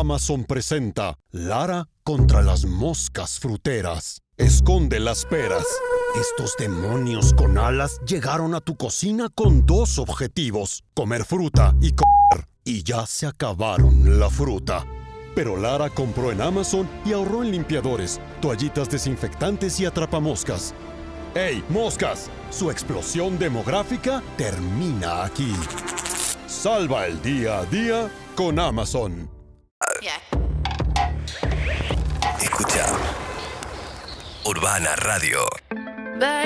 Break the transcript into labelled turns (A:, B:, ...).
A: Amazon presenta Lara contra las moscas fruteras. Esconde las peras. Estos demonios con alas llegaron a tu cocina con dos objetivos: comer fruta y comer. Y ya se acabaron la fruta. Pero Lara compró en Amazon y ahorró en limpiadores, toallitas desinfectantes y atrapamoscas. ¡Ey, moscas! Su explosión demográfica termina aquí. Salva el día a día con Amazon.
B: Escucha Urbana Radio.